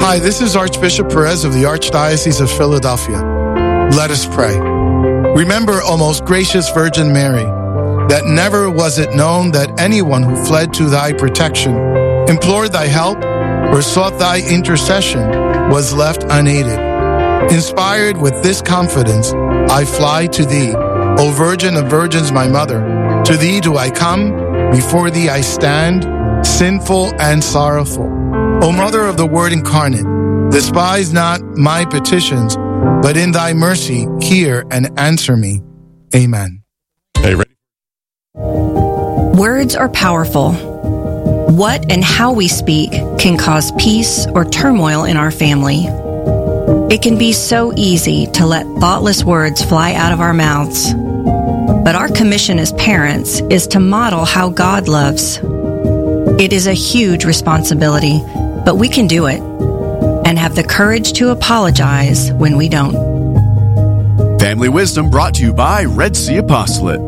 Hi, this is Archbishop Perez of the Archdiocese of Philadelphia. Let us pray. Remember, O most gracious Virgin Mary, that never was it known that anyone who fled to thy protection, implored thy help, or sought thy intercession was left unaided. Inspired with this confidence, I fly to thee, O Virgin of Virgins, my mother. To thee do I come, before thee I stand, sinful and sorrowful. O Mother of the Word incarnate, despise not my petitions, but in thy mercy hear and answer me. Amen. Hey, ready? Words are powerful. What and how we speak can cause peace or turmoil in our family. It can be so easy to let thoughtless words fly out of our mouths. But our commission as parents is to model how God loves. It is a huge responsibility, but we can do it and have the courage to apologize when we don't. Family Wisdom brought to you by Red Sea Apostolate.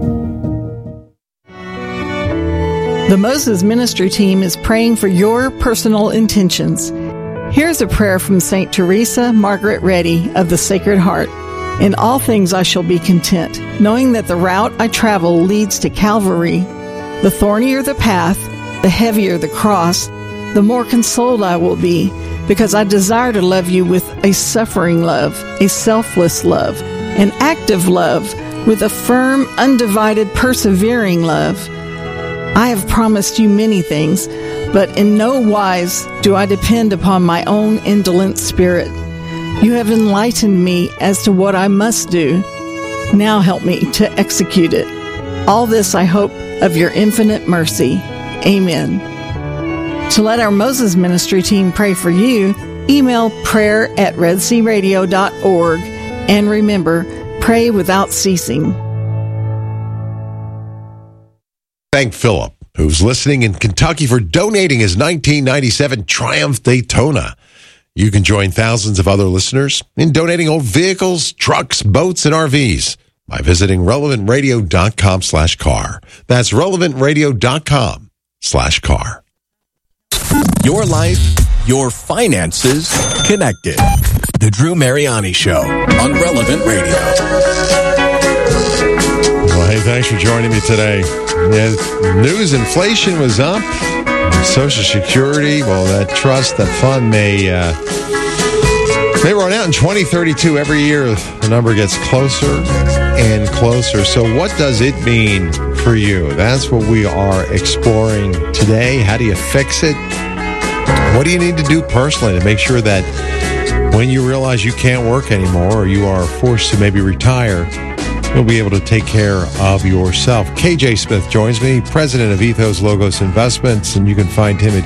The Moses Ministry Team is praying for your personal intentions. Here's a prayer from St. Teresa Margaret Reddy of the Sacred Heart. In all things I shall be content, knowing that the route I travel leads to Calvary. The thornier the path, the heavier the cross, the more consoled I will be, because I desire to love you with a suffering love, a selfless love, an active love, with a firm, undivided, persevering love. I have promised you many things, but in no wise do I depend upon my own indolent spirit. You have enlightened me as to what I must do. Now help me to execute it. All this I hope of your infinite mercy. Amen. To let our Moses Ministry Team pray for you, email prayer@redsearadio.org, and remember, pray without ceasing. Thank Philip, who's listening in Kentucky, for donating his 1997 Triumph Daytona. You can join thousands of other listeners in donating old vehicles, trucks, boats, and RVs by visiting relevantradio.com/car. That's relevantradio.com/car. Your life, your finances, connected. The Drew Mariani Show on Relevant Radio. Well, hey, thanks for joining me today. Yeah, news inflation was up. Social Security, well, that trust, that fund may run out in 2032. Every year, the number gets closer and closer. So what does it mean for you? That's what we are exploring today. How do you fix it? What do you need to do personally to make sure that when you realize you can't work anymore or you are forced to maybe retire, you'll be able to take care of yourself? KJ Smith joins me, president of Ethos Logos Investments, and you can find him at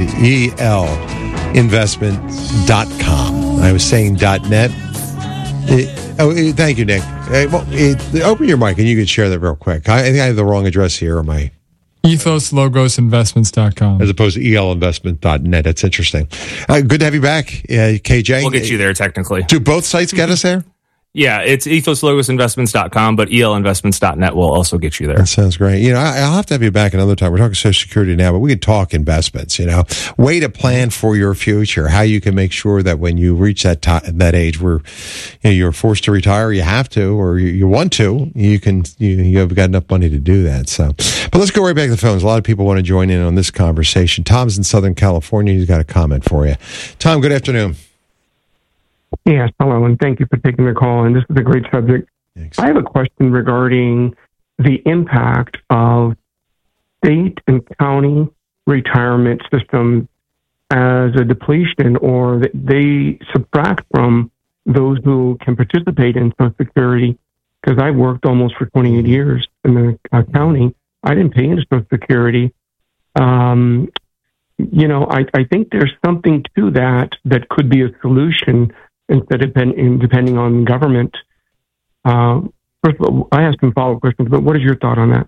elinvestments.com. I was saying .net. Thank you, Nick. Open your mic and you can share that real quick. I think I have the wrong address here on my... EthosLogosInvestments.com. As opposed to elinvestment.net. That's interesting. Good to have you back, KJ. We'll get you there, technically. Do both sites get us there? Yeah, it's EthosLogosInvestments.com, but elinvestments.net will also get you there. That sounds great. I'll have to have you back another time. We're talking Social Security now, but we can talk investments, way to plan for your future, how you can make sure that when you reach that age where you're forced to retire, you have to, or you want to, you have got enough money to do that. So, but let's go right back to the phones. A lot of people want to join in on this conversation. Tom's in Southern California. He's got a comment for you. Tom, good afternoon. Yes, hello, and thank you for taking the call. And this is a great subject. Thanks. I have a question regarding the impact of state and county retirement systems as a depletion, or that they subtract from those who can participate in Social Security. Because I worked almost for 28 years in the county. I didn't pay into Social Security. I think there's something to that could be a solution instead of depending on government. First of all, I have some follow-up questions, but what is your thought on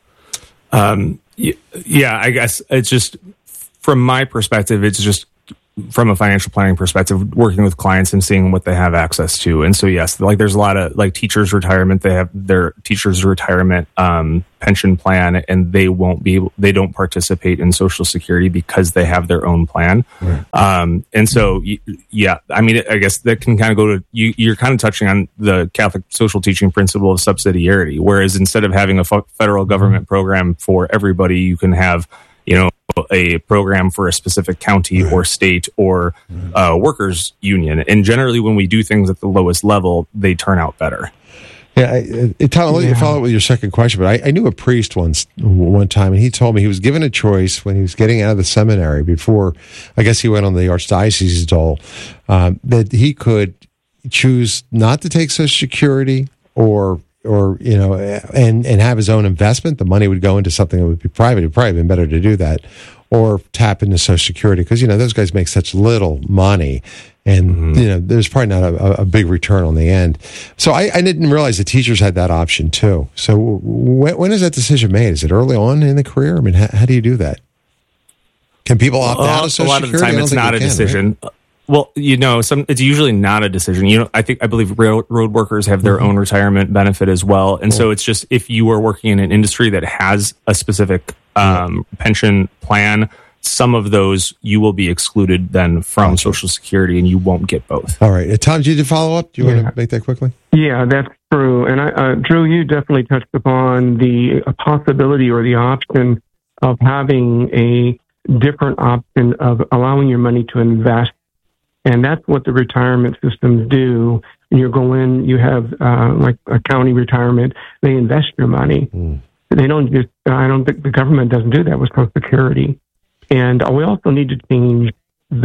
that? I guess it's just, from my perspective, it's just from a financial planning perspective, working with clients and seeing what they have access to. And so, yes, like there's a lot of like teachers' retirement. They have their teachers' retirement pension plan, and they don't participate in Social Security because they have their own plan. Right. And so, yeah, I mean, I guess that can kind of go to you're kind of touching on the Catholic social teaching principle of subsidiarity. Whereas instead of having a federal government program for everybody, you can have, you know, a program for a specific county or state or workers union. And generally when we do things at the lowest level, they turn out better. Yeah, Tom, I'll let you follow up with your second question, but I knew a priest one time, and he told me he was given a choice when he was getting out of the seminary before, I guess he went on the archdiocese's dole, that he could choose not to take Social Security or you know, and have his own investment. The money would go into something that would be private. It'd probably been better to do that, or tap into Social Security, because, you know, those guys make such little money, and you know, there's probably not a big return on the end. So I didn't realize the teachers had that option too. So when is that decision made? Is it early on in the career? I mean, how do you do that? Can people opt out of Social Security? A lot of the time, it's not a decision. Right? Well, you know, it's usually not a decision. You know, I believe road workers have their own retirement benefit as well. And so it's just, if you are working in an industry that has a specific pension plan, some of those you will be excluded then from Social Security, and you won't get both. All right. Tom, did you follow up? Do you want to make that quickly? Yeah, that's true. And Drew, you definitely touched upon the possibility or the option of having a different option of allowing your money to invest. And that's what the retirement systems do. And you go in, you have like a county retirement, they invest your money. They don't just, I don't think the government doesn't do that with Social Security. And we also need to change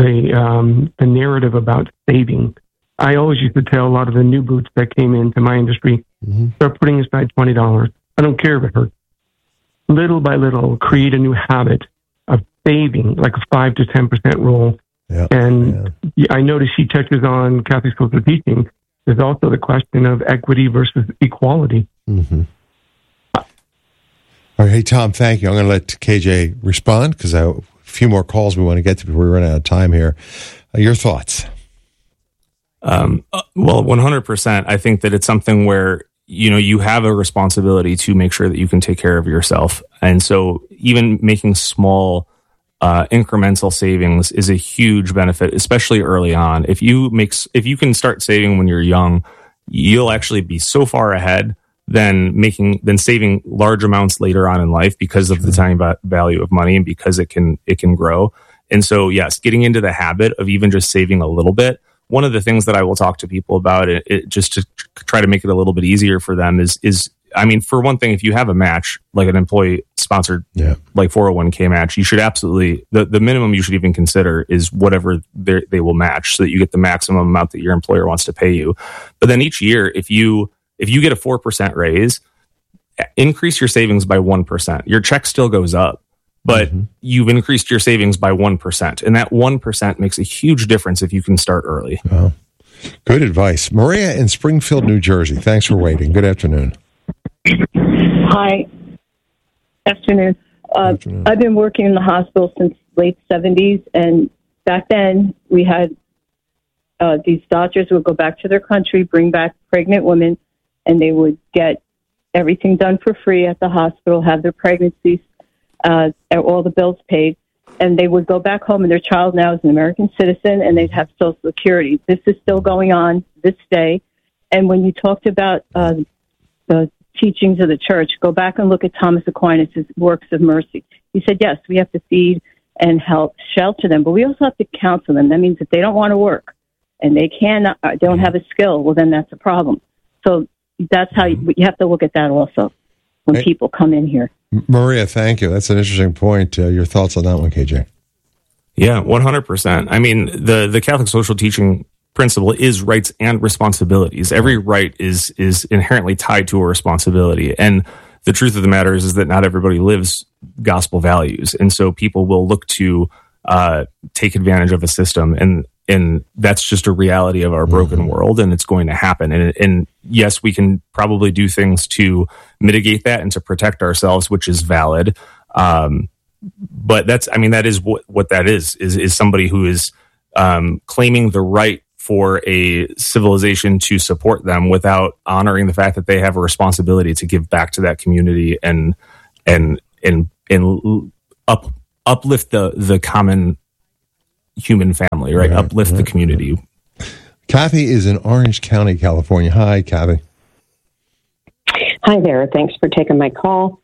the narrative about saving. I always used to tell a lot of the new boots that came into my industry, start putting aside $20. I don't care if it hurts. Little by little, create a new habit of saving, like a 5 to 10% rule. I notice she touches on Catholic social teaching. There's also the question of equity versus equality. All right, hey, Tom, thank you. I'm going to let KJ respond because a few more calls we want to get to before we run out of time here. Your thoughts? Well, 100%. I think that it's something where, you know, you have a responsibility to make sure that you can take care of yourself. And so even making small incremental savings is a huge benefit, especially early on. If you can start saving when you're young, you'll actually be so far ahead than saving large amounts later on in life because of the time value of money and because it can grow. And so, yes, getting into the habit of even just saving a little bit. One of the things that I will talk to people about it just to try to make it a little bit easier for them is I mean, for one thing, if you have a match, like an employee-sponsored like 401k match, you should absolutely, the minimum you should even consider is whatever they will match so that you get the maximum amount that your employer wants to pay you. But then each year, if you get a 4% raise, increase your savings by 1%. Your check still goes up, but you've increased your savings by 1%. And that 1% makes a huge difference if you can start early. Well, good advice. Maria in Springfield, New Jersey. Thanks for waiting. Good afternoon. Hi. Afternoon. I've been working in the hospital since late 70s, and back then we had these doctors would go back to their country, bring back pregnant women, and they would get everything done for free at the hospital, have their pregnancies, all the bills paid, and they would go back home, and their child now is an American citizen, and they'd have Social Security. This is still going on this day. And when you talked about the teachings of the church, go back and look at Thomas Aquinas' works of mercy. He said, yes, we have to feed and help shelter them, but we also have to counsel them. That means if they don't want to work and they don't have a skill, well, then that's a problem. So that's how you have to look at that also when people come in here. Maria, thank you. That's an interesting point. Your thoughts on that one, KJ? Yeah, 100%. I mean, the Catholic social teaching principle is rights and responsibilities. Every right is inherently tied to a responsibility. And the truth of the matter is that not everybody lives gospel values. And so people will look to take advantage of a system. And that's just a reality of our broken world, and it's going to happen. And yes, we can probably do things to mitigate that and to protect ourselves, which is valid. But that is what that is somebody who is claiming the right for a civilization to support them without honoring the fact that they have a responsibility to give back to that community and uplift the common human family, right? Uplift the community. Kathy is in Orange County, California. Hi, Kathy. Hi there. Thanks for taking my call.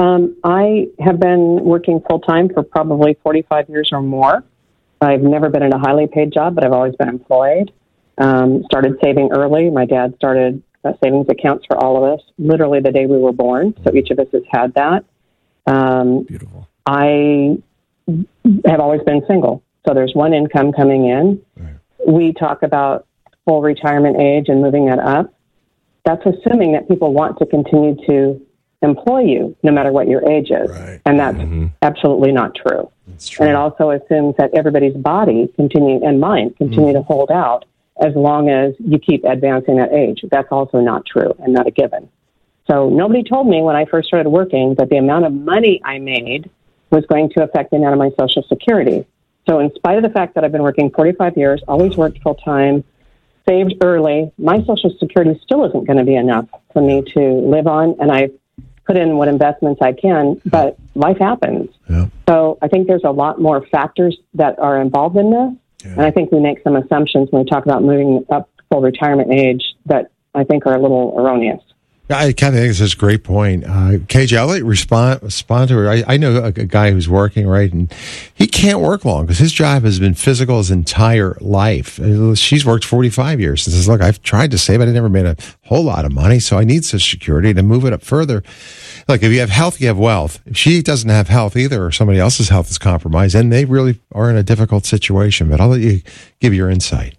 I have been working full-time for probably 45 years or more. I've never been in a highly paid job, but I've always been employed. Started saving early. My dad started savings accounts for all of us literally the day we were born, so each of us has had that. Beautiful. I have always been single, so there's one income coming in. Right. We talk about full retirement age and moving that up. That's assuming that people want to continue to employ you no matter what your age is. Right. And that's absolutely not true. That's true. And it also assumes that everybody's body and mind continue to hold out as long as you keep advancing that age. That's also not true and not a given. So nobody told me when I first started working that the amount of money I made was going to affect the amount of my Social Security. So in spite of the fact that I've been working 45 years, always worked full-time, saved early, my Social Security still isn't going to be enough for me to live on, and I've put in what investments I can, but life happens. Yeah. So I think there's a lot more factors that are involved in this, and I think we make some assumptions when we talk about moving up full retirement age that I think are a little erroneous. Kathy, I think that's a great point. KJ, I'll let you respond to her. I know a guy who's working, right, and he can't work long because his job has been physical his entire life. She's worked 45 years and says, look, I've tried to save, but I never made a whole lot of money, so I need Social Security to move it up further. Look, if you have health, you have wealth. If she doesn't have health either, or somebody else's health is compromised, then they really are in a difficult situation. But I'll let you give your insight.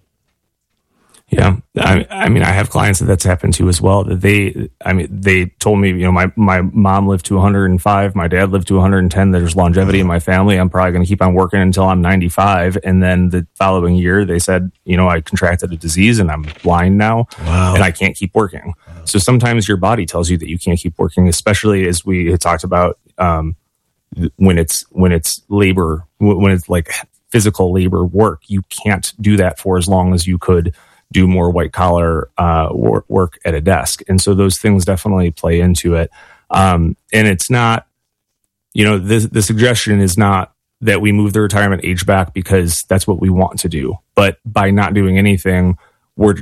Yeah. I mean, I have clients that's happened to as well. That they told me, my mom lived to 105, my dad lived to 110. There's longevity in my family. I'm probably going to keep on working until I'm 95. And then the following year, they said, I contracted a disease and I'm blind now. Wow. And I can't keep working. Wow. So sometimes your body tells you that you can't keep working, especially as we had talked about, when it's labor, when it's like physical labor work, you can't do that for as long as you could do more white collar work at a desk. And so those things definitely play into it. And it's not, the suggestion is not that we move the retirement age back because that's what we want to do. But by not doing anything, you've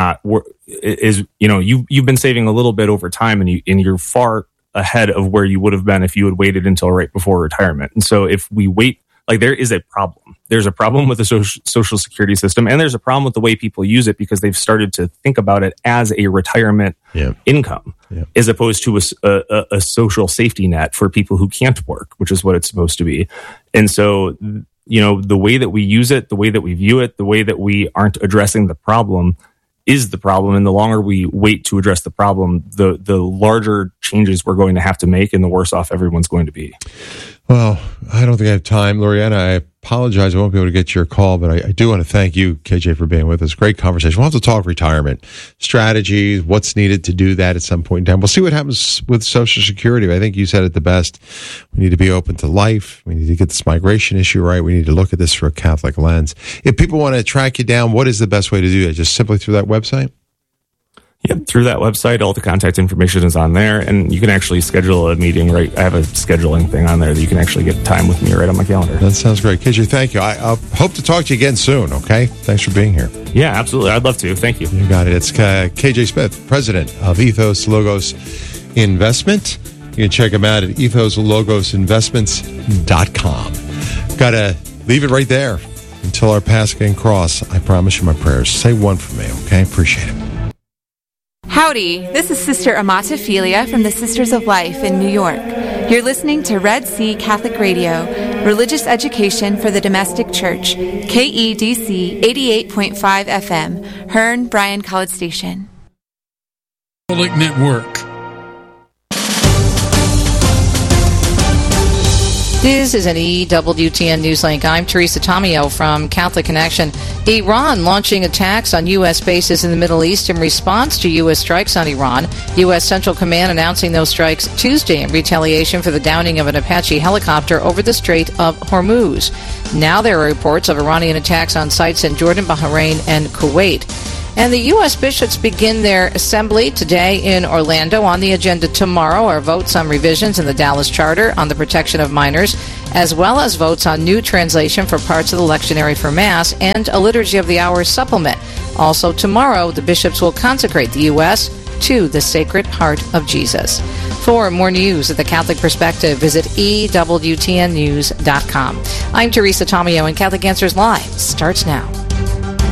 been saving a little bit over time and you're far ahead of where you would have been if you had waited until right before retirement. And so if we wait, there is a problem. There's a problem with the social security system, and there's a problem with the way people use it because they've started to think about it as a retirement income, as opposed to a social safety net for people who can't work, which is what it's supposed to be. And so, the way that we use it, the way that we view it, the way that we aren't addressing the problem is the problem. And the longer we wait to address the problem, the larger changes we're going to have to make and the worse off everyone's going to be. Well, I don't think I have time. Lorianna, I apologize. I won't be able to get your call, but I do want to thank you, KJ, for being with us. Great conversation. We'll have to talk retirement strategies, what's needed to do that at some point in time. We'll see what happens with Social Security. I think you said it the best. We need to be open to life. We need to get this migration issue right. We need to look at this through a Catholic lens. If people want to track you down, what is the best way to do that? Just simply through that website? Yeah, through that website, all the contact information is on there, and you can actually schedule a meeting, right? I have a scheduling thing on there that you can actually get time with me right on my calendar. That sounds great. KJ, thank you. I hope to talk to you again soon, okay? Thanks for being here. Yeah, absolutely. I'd love to. Thank you. You got it. It's KJ Smith, president of Ethos Logos Investment. You can check him out at ethoslogosinvestments.com. Got to leave it right there until our paths can cross. I promise you my prayers. Say one for me, okay? Appreciate it. Howdy, this is Sister Amata Philia from the Sisters of Life in New York. You're listening to Red Sea Catholic Radio, religious education for the domestic church, KEDC 88.5 FM, Hearn, Bryan College Station. Catholic Network. This is an EWTN Newslink. I'm Teresa Tomeo from Catholic Connection. Iran launching attacks on U.S. bases in the Middle East in response to U.S. strikes on Iran. U.S. Central Command announcing those strikes Tuesday in retaliation for the downing of an Apache helicopter over the Strait of Hormuz. Now there are reports of Iranian attacks on sites in Jordan, Bahrain, and Kuwait. And the U.S. bishops begin their assembly today in Orlando. On the agenda tomorrow are votes on revisions in the Dallas Charter on the protection of minors, as well as votes on new translation for parts of the lectionary for Mass and a Liturgy of the Hours supplement. Also tomorrow, the bishops will consecrate the U.S. to the Sacred Heart of Jesus. For more news at the Catholic Perspective, visit EWTNnews.com. I'm Teresa Tomeo, and Catholic Answers Live starts now.